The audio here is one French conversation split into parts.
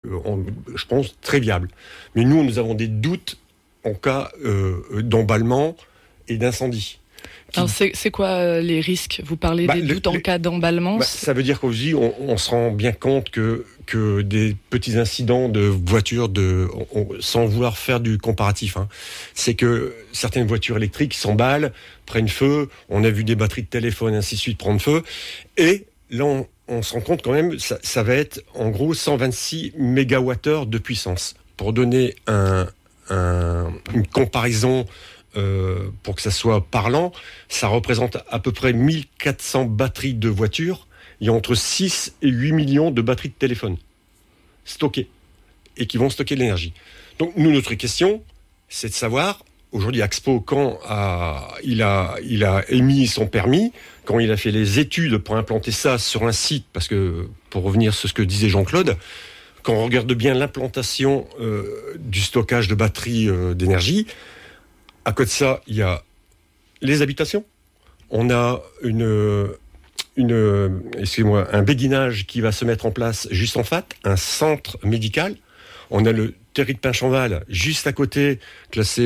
je pense, très viable. Mais nous avons des doutes en cas d'emballement et d'incendie. Alors c'est quoi les risques ? Vous parlez des doutes en cas d'emballement. Ça veut dire qu'aujourd'hui, on se rend bien compte que des petits incidents de voitures, sans vouloir faire du comparatif, c'est que certaines voitures électriques s'emballent, prennent feu, on a vu des batteries de téléphone, ainsi de suite, prendre feu, et là, on se rend compte quand même, ça va être en gros 126 mégawattheures de puissance. Pour donner une comparaison pour que ça soit parlant, ça représente à peu près 1400 batteries de voitures. Il y a entre 6 et 8 millions de batteries de téléphone stockées et qui vont stocker de l'énergie. Donc nous, notre question, c'est de savoir, aujourd'hui Axpo, quand il a émis son permis, quand il a fait les études pour implanter ça sur un site, parce que pour revenir sur ce que disait Jean-Claude, quand on regarde bien l'implantation du stockage de batteries d'énergie, à côté de ça, il y a les habitations. On a un béguinage qui va se mettre en place juste en face, un centre médical. On a le terri de Pinchamval juste à côté, classé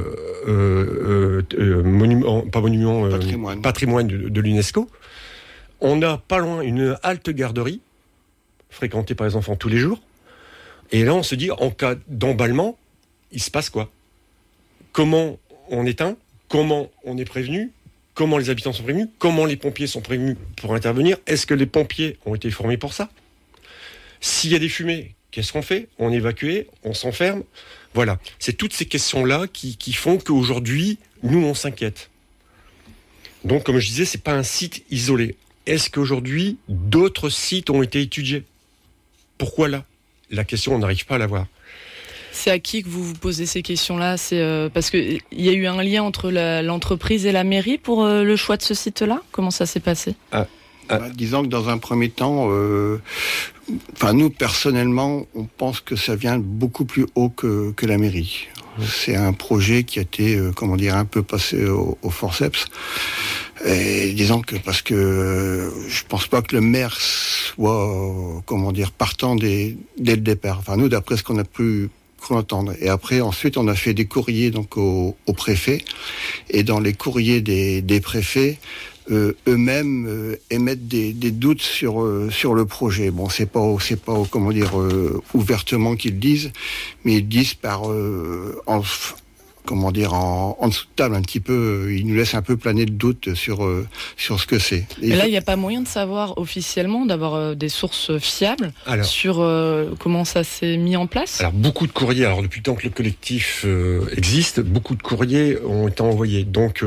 patrimoine de l'UNESCO. On a pas loin une halte garderie, fréquentée par les enfants tous les jours. Et là, on se dit, en cas d'emballement, il se passe quoi ? Comment on éteint ? Comment on est prévenu ? Comment les habitants sont prévenus ? Comment les pompiers sont prévenus pour intervenir ? Est-ce que les pompiers ont été formés pour ça ? S'il y a des fumées, qu'est-ce qu'on fait ? On évacue, on s'enferme. Voilà, c'est toutes ces questions-là qui font qu'aujourd'hui, nous, on s'inquiète. Donc, comme je disais, c'est pas un site isolé. Est-ce qu'aujourd'hui, d'autres sites ont été étudiés ? Pourquoi là ? La question, on n'arrive pas à la voir. C'est à qui que vous vous posez ces questions-là ? C'est parce qu'il y a eu un lien entre l'entreprise et la mairie pour le choix de ce site-là ? Comment ça s'est passé ? Disons que dans un premier temps, nous personnellement, on pense que ça vient beaucoup plus haut que la mairie. C'est un projet qui a été, un peu passé au forceps. Et disons que parce que je pense pas que le maire soit, partant dès le départ. Enfin, nous, d'après ce qu'on a pu entendre. Et après, ensuite, on a fait des courriers donc au préfet. Et dans les courriers des préfets, eux-mêmes émettent des doutes sur le projet. Bon, c'est pas ouvertement qu'ils le disent, mais ils disent en dessous de table un petit peu, ils nous laissent un peu planer le doute sur ce que c'est. Mais là, il n'y a pas moyen de savoir officiellement, d'avoir des sources fiables sur comment ça s'est mis en place ? Alors, beaucoup de courriers, depuis le temps que le collectif existe, beaucoup de courriers ont été envoyés. Donc,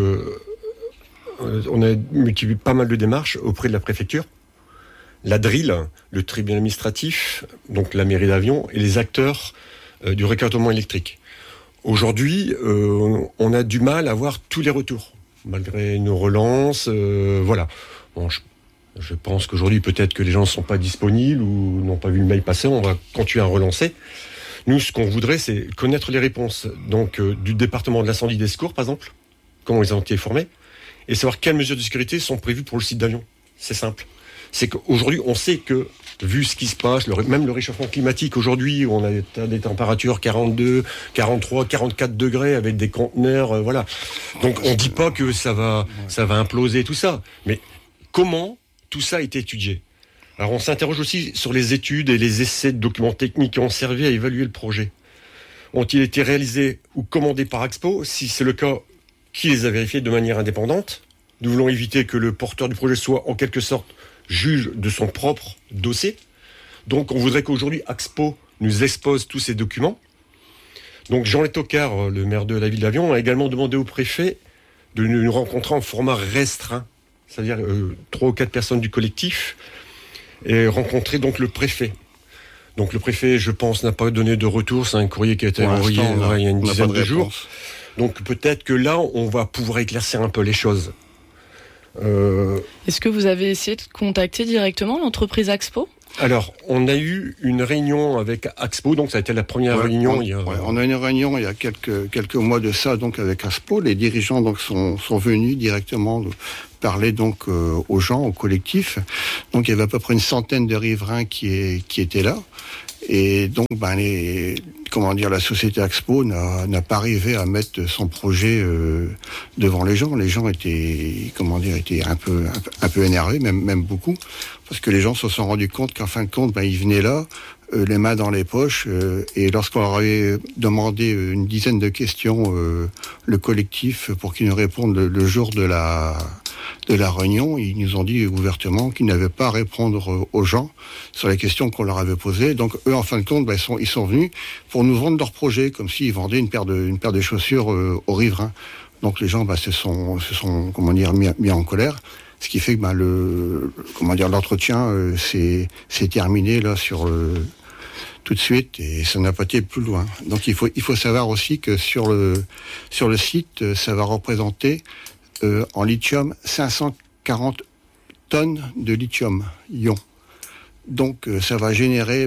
on a multiplié pas mal de démarches auprès de la préfecture, la DRIL, le tribunal administratif, donc la mairie d'Avion, et les acteurs du raccordement électrique. Aujourd'hui, on a du mal à avoir tous les retours, malgré nos relances. Voilà. Bon, je pense qu'aujourd'hui, peut-être que les gens ne sont pas disponibles ou n'ont pas vu le mail passer. On va continuer à relancer. Nous, ce qu'on voudrait, c'est connaître les réponses. Donc, du département de l'incendie des secours, par exemple, comment ils ont été formés, et savoir quelles mesures de sécurité sont prévues pour le site d'Avion. C'est simple. C'est qu'aujourd'hui, on sait que, vu ce qui se passe, même le réchauffement climatique, aujourd'hui, on a des températures 42, 43, 44 degrés avec des conteneurs, voilà. Donc, on ne dit pas que ça va imploser, tout ça. Mais comment tout ça a été étudié ? Alors, on s'interroge aussi sur les études et les essais de documents techniques qui ont servi à évaluer le projet. Ont-ils été réalisés ou commandés par Axpo ? Si c'est le cas, qui les a vérifiés de manière indépendante ? Nous voulons éviter que le porteur du projet soit, en quelque sorte, juge de son propre dossier. Donc, on voudrait qu'aujourd'hui, Axpo nous expose tous ces documents. Donc, Jean Letocard, le maire de la ville d'Avion, a également demandé au préfet de nous rencontrer en format restreint, c'est-à-dire 3 ou 4 personnes du collectif, et rencontrer donc le préfet. Donc, le préfet, je pense, n'a pas donné de retour. C'est un courrier qui a été envoyé il y a une dizaine de jours. Donc, peut-être que là, on va pouvoir éclaircir un peu les choses. Est-ce que vous avez essayé de contacter directement l'entreprise Axpo ? Alors, on a eu une réunion avec Axpo, donc ça a été la première réunion. On a eu une réunion il y a quelques mois de ça, donc avec Axpo. Les dirigeants donc sont venus directement parler donc aux gens, au collectif. Donc il y avait à peu près une centaine de riverains qui étaient là. Et donc, la société Axpo n'a pas arrivé à mettre son projet devant les gens. Les gens étaient un peu énervés, même beaucoup, parce que les gens se sont rendus compte qu'en fin de compte, ils venaient là, les mains dans les poches, et lorsqu'on leur avait demandé une dizaine de questions, le collectif, pour qu'ils nous répondent le jour de la réunion, ils nous ont dit ouvertement qu'ils n'avaient pas à répondre aux gens sur les questions qu'on leur avait posées. Donc eux, en fin de compte, ils sont venus pour nous vendre leur projet, comme s'ils vendaient une paire de chaussures aux riverains. Donc les gens se sont mis en colère, ce qui fait que l'entretien s'est terminé là tout de suite, et ça n'a pas été plus loin. Donc il faut savoir aussi que sur le site, ça va représenter en lithium 540 tonnes de lithium-ion. Donc ça va générer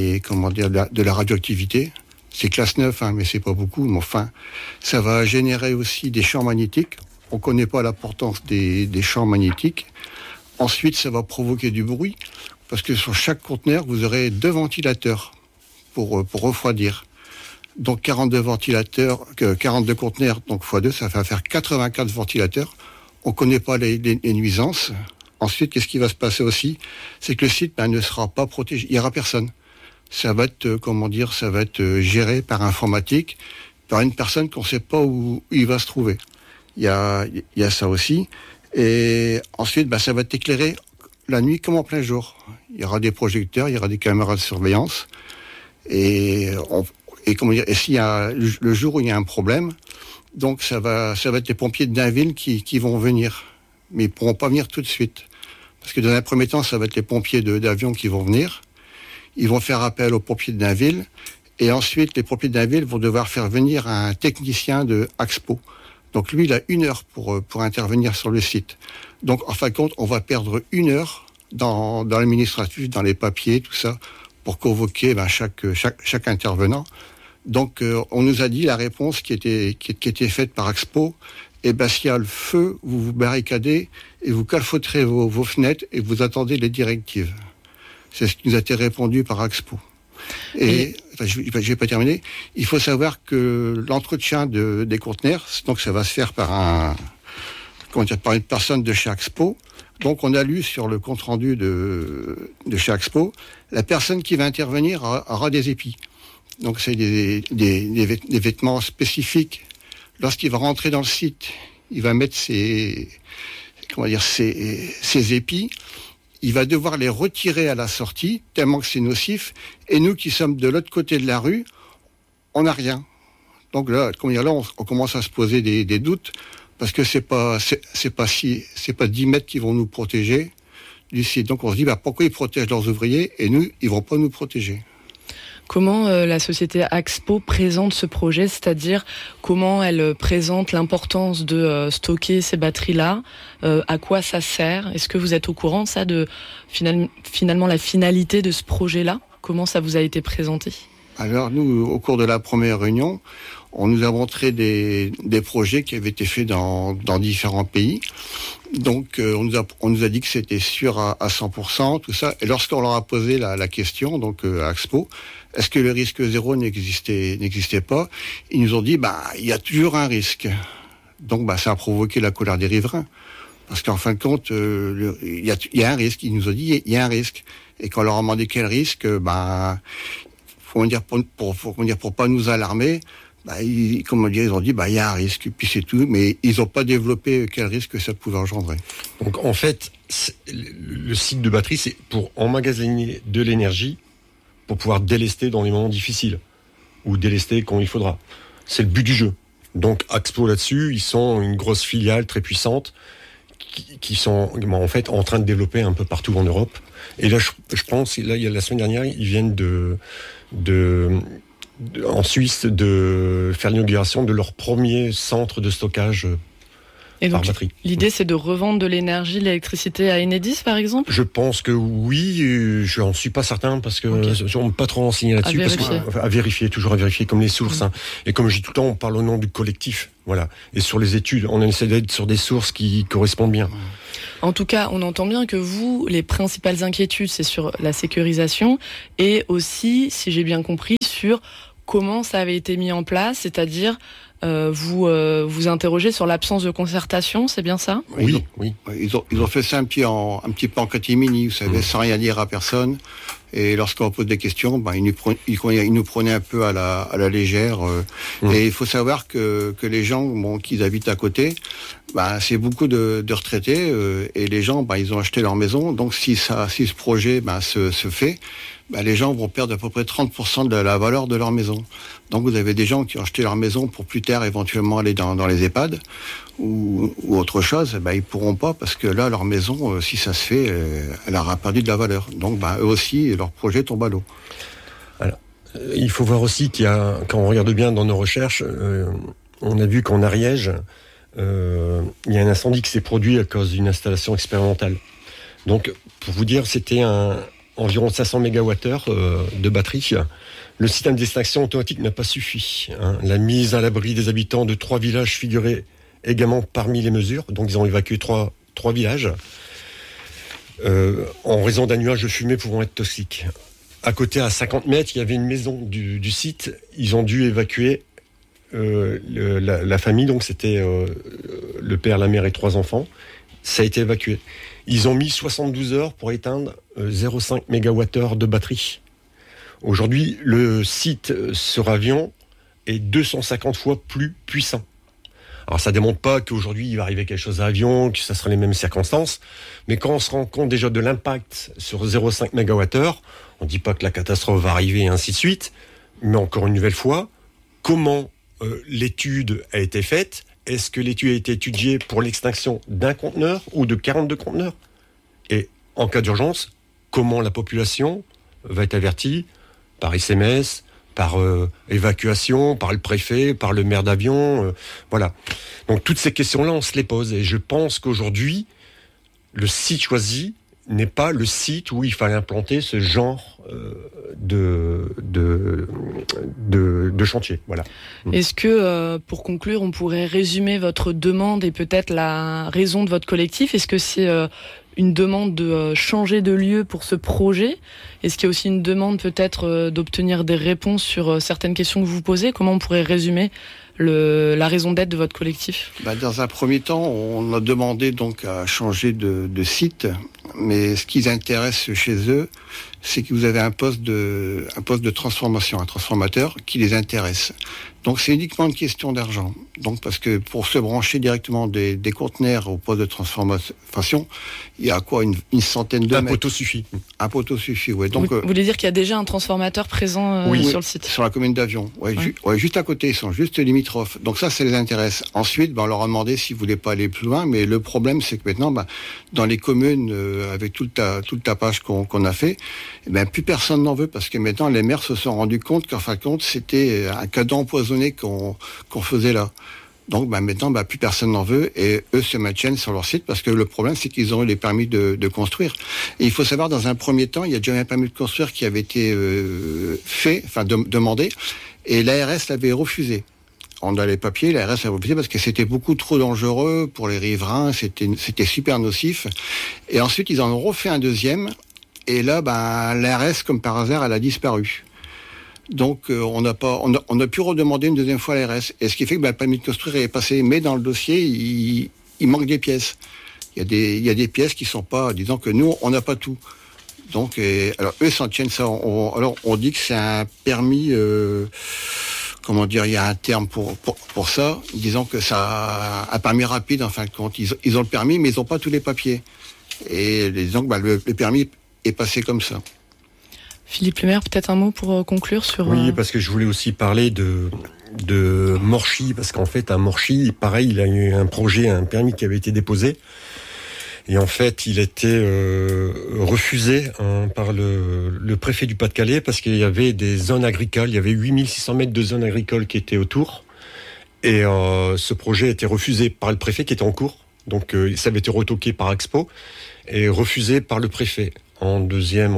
de la radioactivité. C'est classe 9, mais c'est pas beaucoup. Mais enfin, ça va générer aussi des champs magnétiques. On connaît pas l'importance des champs magnétiques. Ensuite, ça va provoquer du bruit, parce que sur chaque conteneur, vous aurez 2 ventilateurs pour refroidir. Donc 42 conteneurs, donc x2, ça va faire 84 ventilateurs. On ne connaît pas les nuisances. Ensuite, qu'est-ce qui va se passer aussi? C'est que le site ne sera pas protégé. Il n'y aura personne. Ça va être géré par informatique, par une personne qu'on ne sait pas où il va se trouver. Il y a ça aussi. Et ensuite, ça va être éclairé la nuit comme en plein jour. Il y aura des projecteurs, il y aura des caméras de surveillance. Et s'il y a le jour où il y a un problème, donc ça va être les pompiers de Dainville qui vont venir, mais ils pourront pas venir tout de suite, parce que dans un premier temps, ça va être les pompiers d'avion qui vont venir. Ils vont faire appel aux pompiers de Dainville, et ensuite les pompiers de Dainville vont devoir faire venir un technicien de Axpo. Donc lui, il a 1 heure pour intervenir sur le site. Donc en fin de compte, on va perdre 1 heure dans l'administratif, dans les papiers, tout ça, pour convoquer chaque intervenant. Donc on nous a dit la réponse qui était faite par Axpo, s'il y a le feu, vous vous barricadez et vous calfeutrez vos fenêtres et vous attendez les directives. C'est ce qui nous a été répondu par Axpo. Et je vais pas terminer. Il faut savoir que l'entretien des conteneurs, donc ça va se faire par une personne de chez Axpo. Donc on a lu sur le compte rendu de chez Axpo, la personne qui va intervenir aura des épis. Donc c'est des vêtements spécifiques. Lorsqu'il va rentrer dans le site, il va mettre ses épis. Il va devoir les retirer à la sortie, tellement que c'est nocif. Et nous qui sommes de l'autre côté de la rue, on n'a rien. Donc là, on commence à se poser des doutes, parce que c'est pas 10 mètres qui vont nous protéger du site. Donc on se dit, pourquoi ils protègent leurs ouvriers et nous, ils vont pas nous protéger? Comment la société Axpo présente ce projet, c'est-à-dire comment elle présente l'importance de stocker ces batteries-là, à quoi ça sert? Est-ce que vous êtes au courant de ça, de finalement la finalité de ce projet-là? Comment ça vous a été présenté? Alors nous, au cours de la première réunion, on nous a montré des projets qui avaient été faits dans différents pays. Donc on nous a dit que c'était sûr à 100%, tout ça. Et lorsqu'on leur a posé la question, donc à Axpo, est-ce que le risque zéro n'existait pas? Ils nous ont dit, il y a toujours un risque. Donc ça a provoqué la colère des riverains. Parce qu'en fin de compte, il y a un risque. Ils nous ont dit, il y a un risque. Et quand on leur a demandé quel risque, pour pas nous alarmer, ils ont dit, il y a un risque, puis c'est tout, mais ils n'ont pas développé quel risque ça pouvait engendrer. Donc en fait, le site de batterie, c'est pour emmagasiner de l'énergie, pour pouvoir délester dans les moments difficiles, ou délester quand il faudra. C'est le but du jeu. Donc Axpo là-dessus, ils sont une grosse filiale très puissante, qui sont en fait en train de développer un peu partout en Europe. Et là, je pense, là, il y a la semaine dernière, ils viennent en Suisse de faire l'inauguration de leur premier centre de stockage Et donc, par batterie. L'idée, c'est de revendre de l'énergie, de l'électricité à Enedis, par exemple ? Je pense que oui, je n'en suis pas certain parce que on ne peut pas trop renseigner là-dessus. À vérifier, toujours à vérifier, comme les sources. Hein. Et comme je dis tout le temps, on parle au nom du collectif. Voilà. Et sur les études, on essaie d'être sur des sources qui correspondent bien. En tout cas, on entend bien que vous, les principales inquiétudes, c'est sur la sécurisation et aussi, si j'ai bien compris, sur comment ça avait été mis en place, c'est-à-dire vous interrogez sur l'absence de concertation, c'est bien ça ? Oui. Ils ont fait ça un petit peu en catimini, vous savez, sans rien dire à personne. Et lorsqu'on pose des questions, ils nous prenaient un peu à la légère. Et il faut savoir que les gens qui habitent à côté, c'est beaucoup de retraités. Et les gens, ils ont acheté leur maison. Donc si ce projet se fait, les gens vont perdre à peu près 30% de la valeur de leur maison. Donc vous avez des gens qui ont acheté leur maison pour plus tard éventuellement aller dans les EHPAD ou autre chose, ils pourront pas parce que là leur maison, si ça se fait, elle aura perdu de la valeur. Donc eux aussi, leur projet tombe à l'eau. Alors, il faut voir aussi qu'il y a, quand on regarde bien dans nos recherches, on a vu qu'en Ariège, il y a un incendie qui s'est produit à cause d'une installation expérimentale. Donc pour vous dire, c'était environ 500 MWh de batterie. Le système d'extinction automatique n'a pas suffi. La mise à l'abri des habitants de 3 villages figurait également parmi les mesures. Donc ils ont évacué 3 villages en raison d'un nuage de fumée pouvant être toxique. À côté, à 50 mètres, il y avait une maison du site. Ils ont dû évacuer la famille. Donc c'était le père, la mère et 3 enfants. Ça a été évacué. Ils ont mis 72 heures pour éteindre 0,5 MWh de batterie. Aujourd'hui, le site sur avion est 250 fois plus puissant. Alors ça ne démontre pas qu'aujourd'hui il va arriver quelque chose à avion, que ça sera les mêmes circonstances, mais quand on se rend compte déjà de l'impact sur 0,5 MWh, on ne dit pas que la catastrophe va arriver et ainsi de suite, mais encore une nouvelle fois, comment l'étude a été faite ? Est-ce que l'étude a été étudiée pour l'extinction d'un conteneur ou de 42 conteneurs ? Et en cas d'urgence, comment la population va être avertie ? Par SMS, par évacuation, par le préfet, par le maire d'avion, voilà. Donc toutes ces questions-là, on se les pose. Et je pense qu'aujourd'hui, le site choisi n'est pas le site où il fallait implanter ce genre de chantier. Voilà. Est-ce que, pour conclure, on pourrait résumer votre demande et peut-être la raison de votre collectif ? Est-ce que c'est une demande de changer de lieu pour ce projet ? Est-ce qu'il y a aussi une demande peut-être d'obtenir des réponses sur certaines questions que vous posez ? Comment on pourrait résumer la raison d'être de votre collectif ? Dans un premier temps, on a demandé donc à changer de site, mais ce qui les intéresse chez eux, c'est que vous avez un poste de transformation, un transformateur qui les intéresse. Donc c'est uniquement une question d'argent. Donc parce que pour se brancher directement des conteneurs au poste de transformation, il y a quoi, une centaine de mètres. Un poteau suffit. Un poteau suffit, ouais. Donc vous voulez dire qu'il y a déjà un transformateur présent sur le site ? Sur la commune d'Avion. Juste à côté, ils sont juste limitrophes. Donc ça les intéresse. Ensuite, on leur a demandé s'ils voulaient pas aller plus loin, mais le problème c'est que maintenant, dans les communes, avec tout le tapage qu'on a fait, plus personne n'en veut parce que maintenant les maires se sont rendus compte qu'en fin de compte c'était un cadeau empoisonné qu'on faisait là. Donc maintenant plus personne n'en veut et eux se maintiennent sur leur site parce que le problème c'est qu'ils ont eu les permis de construire. Et il faut savoir, dans un premier temps, il y a déjà un permis de construire qui avait été demandé et l'ARS l'avait refusé. On a les papiers, l'ARS l'avait refusé parce que c'était beaucoup trop dangereux pour les riverains, c'était super nocif. Et ensuite ils en ont refait un deuxième. Et là, l'ARS, comme par hasard, elle a disparu. Donc, on a pu redemander une deuxième fois à l'ARS. Et ce qui fait que le permis de construire est passé. Mais dans le dossier, il manque des pièces. Il y a des pièces qui sont pas, disons que nous, on n'a pas tout. Donc, alors eux s'en tiennent ça. Alors, on dit que c'est un permis. Il y a un terme pour ça. Disons que ça un permis rapide en fin de compte. Ils ont le permis, mais ils n'ont pas tous les papiers. Et disons que le permis est passé comme ça. Philippe Lemaire, peut-être un mot pour conclure sur... Oui, parce que je voulais aussi parler de Morchy, parce qu'en fait, à Morchy, pareil, il a eu un projet, un permis qui avait été déposé, et en fait, il a été refusé par le préfet du Pas-de-Calais, parce qu'il y avait des zones agricoles, il y avait 8600 mètres de zones agricoles qui étaient autour, Et ce projet a été refusé par le préfet qui était en cours. Donc ça avait été retoqué par Expo et refusé par le préfet en deuxième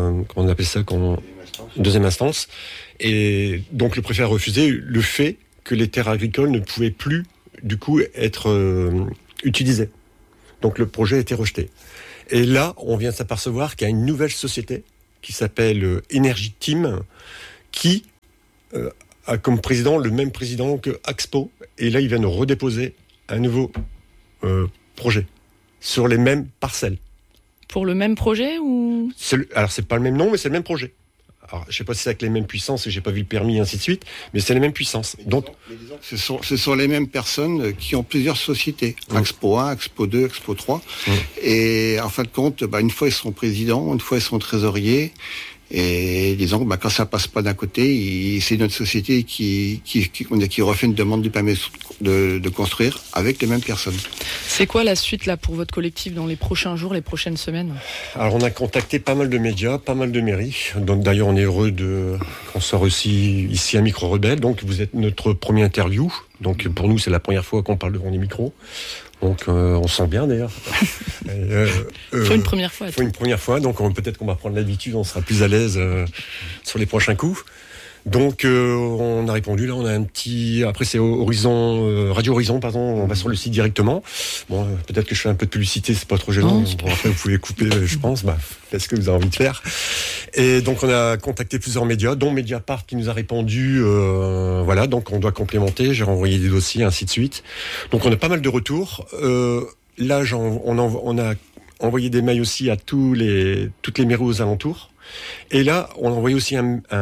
instance. Et donc le préfet a refusé le fait que les terres agricoles ne pouvaient plus du coup être utilisées. Donc le projet a été rejeté. Et là, on vient de s'apercevoir qu'il y a une nouvelle société qui s'appelle Energy Team qui a comme président le même président que Expo. Et là, ils viennent redéposer un nouveau projet sur les mêmes parcelles. Pour le même projet ou... Alors, c'est pas le même nom, mais c'est le même projet. Alors, je sais pas si c'est avec les mêmes puissances et j'ai pas vu le permis et ainsi de suite, mais c'est les mêmes puissances. Donc, ce sont les mêmes personnes qui ont plusieurs sociétés. Expo 1, Expo 2, Expo 3. Et en fin de compte, une fois ils sont présidents, une fois ils sont trésoriers. Et disons, quand ça passe pas d'un côté, c'est notre société qui refait une demande du permis de construire avec les mêmes personnes. C'est quoi la suite là pour votre collectif dans les prochains jours, les prochaines semaines ? Alors on a contacté pas mal de médias, pas mal de mairies. Donc d'ailleurs on est heureux qu'on soit aussi ici à Micro Rebelle. Donc vous êtes notre première interview. Donc pour nous c'est la première fois qu'on parle devant les micros. Donc on sent bien d'ailleurs. Faut une première fois. Faut une première fois, donc peut-être qu'on va prendre l'habitude, on sera plus à l'aise sur les prochains coups. Donc on a répondu, là on a un petit... Après c'est Horizon, Radio Horizon, pardon, on va sur le site directement. Bon, peut-être que je fais un peu de publicité, c'est pas trop gênant. Bon, après vous pouvez couper, je pense, faites ce que vous avez envie de faire. Et donc on a contacté plusieurs médias, dont Mediapart qui nous a répondu, voilà, donc on doit complémenter, j'ai renvoyé des dossiers, ainsi de suite. Donc on a pas mal de retours. Là on a envoyé des mails aussi à toutes les mairies aux alentours. Et là, on a envoyé aussi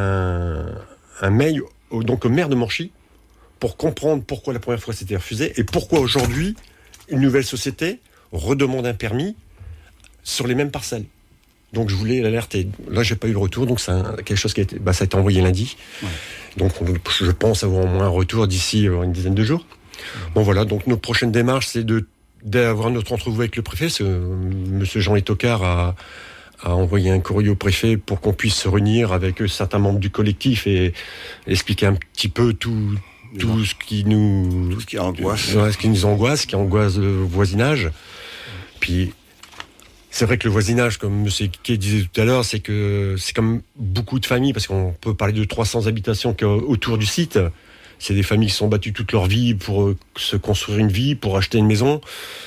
un mail au maire de Morchy pour comprendre pourquoi la première fois c'était refusé et pourquoi aujourd'hui une nouvelle société redemande un permis sur les mêmes parcelles. Donc je voulais l'alerter. Là, j'ai pas eu le retour, donc c'est quelque chose qui a été, ça a été envoyé lundi. Ouais. Donc je pense avoir au moins un retour d'ici une dizaine de jours. Bon voilà, donc notre prochaine démarche, c'est d'avoir notre entrevue avec le préfet. Monsieur Jean Etocard a envoyé un courrier au préfet pour qu'on puisse se réunir avec certains membres du collectif et expliquer un petit peu tout ce qui nous... Tout ce qui angoisse. Ce qui nous angoisse, qui angoisse le voisinage. Puis, c'est vrai que le voisinage, comme M. Kay disait tout à l'heure, c'est que c'est comme beaucoup de familles, parce qu'on peut parler de 300 habitations autour du site. C'est des familles qui sont battues toute leur vie pour se construire une vie, pour acheter une maison.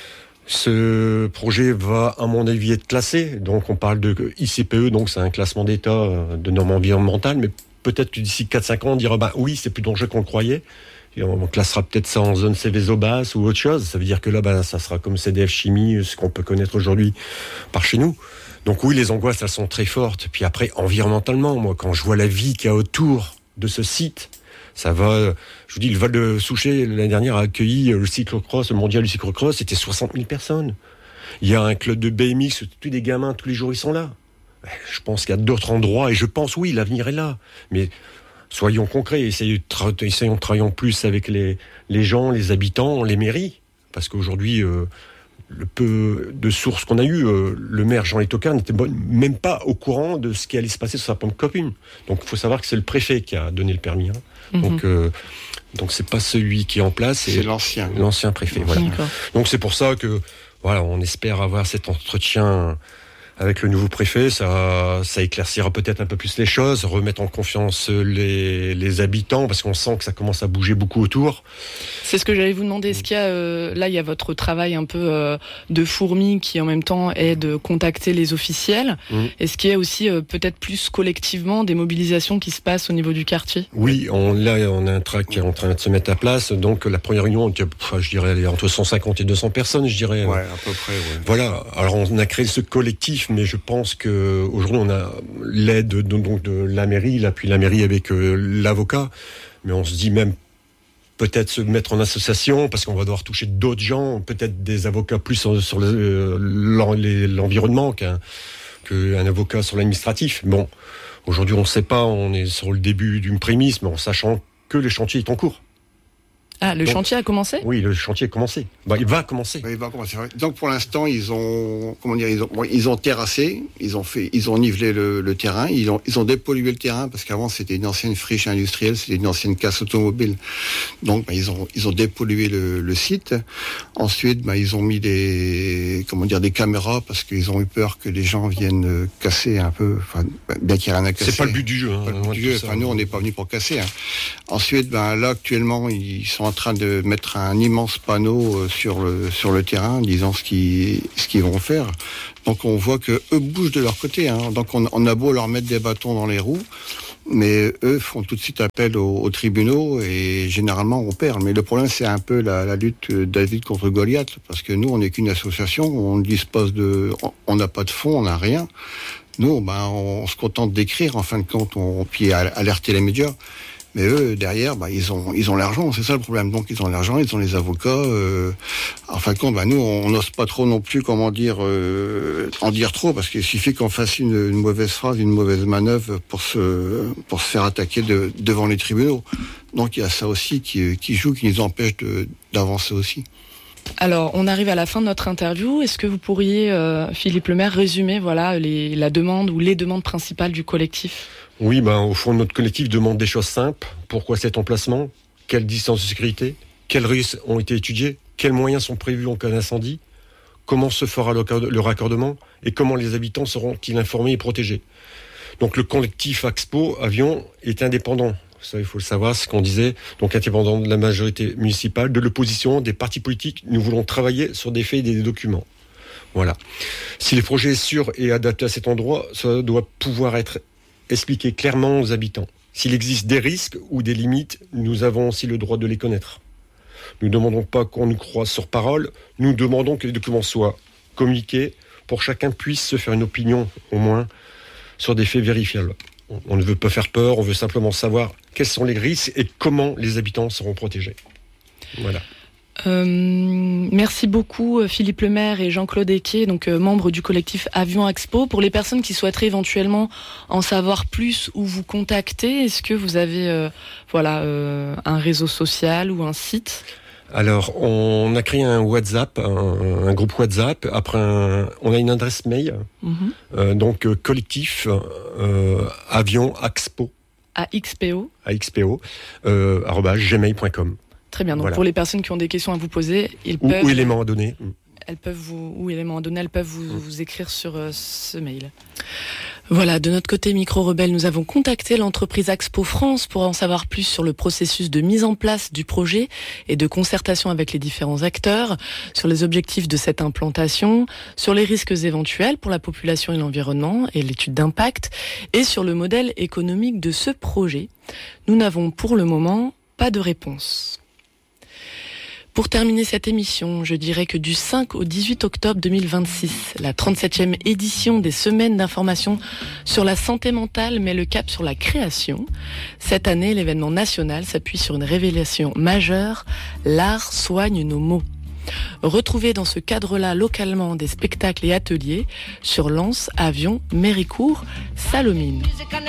Ce projet va, à mon avis, être classé. Donc, on parle de ICPE, donc c'est un classement d'État de normes environnementales. Mais peut-être que d'ici 4-5 ans, on dira, oui, c'est plus dangereux qu'on le croyait. Et on classera peut-être ça en zone Céveso basse ou autre chose. Ça veut dire que là, ça sera comme CDF Chimie, ce qu'on peut connaître aujourd'hui par chez nous. Donc oui, les angoisses, elles sont très fortes. Puis après, environnementalement, moi, quand je vois la vie qu'il y a autour de ce site, ça va, je vous dis, le Val de Souchet, l'année dernière, a accueilli le cyclocross, le mondial du cyclocross, c'était 60 000 personnes. Il y a un club de BMX, tous les gamins, tous les jours, ils sont là. Je pense qu'il y a d'autres endroits, et je pense, oui, l'avenir est là. Mais soyons concrets, essayons de travailler plus avec les gens, les habitants, les mairies. Parce qu'aujourd'hui, le peu de sources qu'on a eues, le maire Jean Etocard n'était même pas au courant de ce qui allait se passer sur sa pompe commune. Donc il faut savoir que c'est le préfet qui a donné le permis. Donc c'est pas celui qui est en place, c'est l'ancien préfet. Voilà. Donc c'est pour ça que voilà, on espère avoir cet entretien avec le nouveau préfet, ça éclaircira peut-être un peu plus les choses, remettre en confiance les habitants, parce qu'on sent que ça commence à bouger beaucoup autour. C'est ce que j'allais vous demander. Est-ce qu'il y a, là, il y a votre travail un peu de fourmi qui, en même temps, est de contacter les officiels. Est-ce qu'il y a aussi, peut-être plus collectivement, des mobilisations qui se passent au niveau du quartier ? Oui, on a un track qui est en train de se mettre à place. Donc, la première réunion, je dirais, entre 150 et 200 personnes, je dirais. Ouais, à peu près, ouais. Voilà. Alors, on a créé ce collectif, mais je pense que aujourd'hui on a l'aide de la mairie, puis la mairie avec l'avocat, mais on se dit même peut-être se mettre en association parce qu'on va devoir toucher d'autres gens, peut-être des avocats plus sur l'environnement qu'un avocat sur l'administratif. Bon, aujourd'hui on ne sait pas, on est sur le début d'une prémisse, mais en sachant que le chantier est en cours. Ah, le chantier a commencé ? Oui, le chantier a commencé. Il va commencer. Oui, il va commencer. Donc pour l'instant, ils ont terrassé, ils ont nivelé le terrain, ils ont dépollué le terrain parce qu'avant c'était une ancienne friche industrielle, c'était une ancienne casse automobile. Donc ils ont dépollué le site. Ensuite, ils ont mis des caméras parce qu'ils ont eu peur que les gens viennent casser un peu. Enfin, bien qu'il n'y ait rien à casser. C'est pas le but du jeu. Nous, on n'est pas venus pour casser. Ensuite, là actuellement, ils sont en train de mettre un immense panneau sur le terrain disant ce qu'ils vont faire. Donc on voit que eux bougent de leur côté. Donc on a beau leur mettre des bâtons dans les roues, mais eux font tout de suite appel aux tribunaux et généralement on perd. Mais le problème, c'est un peu la lutte David contre Goliath, parce que nous, on n'est qu'une association, on dispose on n'a pas de fonds, on n'a rien. Nous, on se contente d'écrire, en fin de compte, puis alerter les médias. Mais eux, derrière, ils ont l'argent, c'est ça le problème. Donc ils ont l'argent, ils ont les avocats. En fin de compte, nous, on n'ose pas trop non plus, en dire trop, parce qu'il suffit qu'on fasse une mauvaise phrase, une mauvaise manœuvre pour se faire attaquer devant les tribunaux. Donc il y a ça aussi qui joue, qui nous empêche d'avancer aussi. Alors, on arrive à la fin de notre interview. Est-ce que vous pourriez, Philippe Lemaire, résumer la demande ou les demandes principales du collectif ? Oui, au fond, notre collectif demande des choses simples. Pourquoi cet emplacement ? Quelle distance de sécurité ? Quels risques ont été étudiés ? Quels moyens sont prévus en cas d'incendie ? Comment se fera le raccordement ? Et comment les habitants seront-ils informés et protégés ? Donc le collectif Axpo Avion est indépendant. Ça, il faut le savoir, ce qu'on disait. Donc indépendant de la majorité municipale, de l'opposition, des partis politiques. Nous voulons travailler sur des faits et des documents. Voilà. Si le projet est sûr et adapté à cet endroit, ça doit pouvoir être expliqué clairement aux habitants. S'il existe des risques ou des limites, nous avons aussi le droit de les connaître. Nous ne demandons pas qu'on nous croie sur parole, nous demandons que les documents soient communiqués pour que chacun puisse se faire une opinion, au moins, sur des faits vérifiables. On ne veut pas faire peur, on veut simplement savoir quels sont les risques et comment les habitants seront protégés. Voilà. Merci beaucoup Philippe Lemaire et Jean-Claude Ecquet, donc membres du collectif Avion Axpo. Pour les personnes qui souhaiteraient éventuellement en savoir plus ou vous contacter, est-ce que vous avez un réseau social ou un site ? Alors, on a créé un WhatsApp, un groupe WhatsApp. Après, on a une adresse mail, collectif Avion Axpo. AXPO, @gmail.com. Très bien. Donc pour les personnes qui ont des questions à vous poser, ou éléments à donner. Elles peuvent vous écrire sur ce mail. Voilà, de notre côté Micro Rebelle, nous avons contacté l'entreprise Axpo France pour en savoir plus sur le processus de mise en place du projet et de concertation avec les différents acteurs, sur les objectifs de cette implantation, sur les risques éventuels pour la population et l'environnement et l'étude d'impact, et sur le modèle économique de ce projet. Nous n'avons pour le moment pas de réponse. Pour terminer cette émission, je dirais que du 5 au 18 octobre 2026, la 37e édition des Semaines d'information sur la santé mentale met le cap sur la création. Cette année, l'événement national s'appuie sur une révélation majeure, l'art soigne nos mots. Retrouvez dans ce cadre-là localement des spectacles et ateliers sur Lens, Avion, Méricourt, Salomine.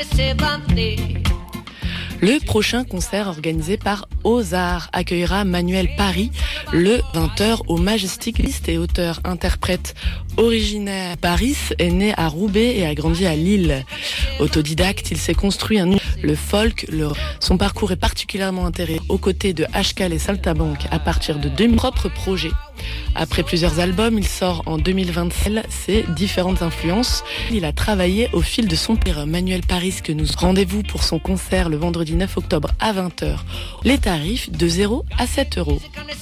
Le prochain concert organisé par Ozar accueillera Manuel Paris le 20h au Majestic. Liste et auteur-interprète originaire Paris est né à Roubaix et a grandi à Lille. Autodidacte, il s'est construit le folk. Son parcours est particulièrement intéressant aux côtés de Ashkal et Saltabank à partir de 2000 propres projets. Après plusieurs albums, il sort en 2027 ses différentes influences. Il a travaillé au fil de son père Manuel Paris que nous rendez-vous pour son concert le vendredi 9 octobre à 20h. Les tarifs de 0 à 7 €.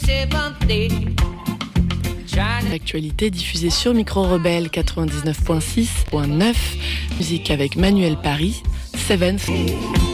L'actualité diffusée sur Micro Rebelle 99.6.9. Musique avec Manuel Paris, Seventh.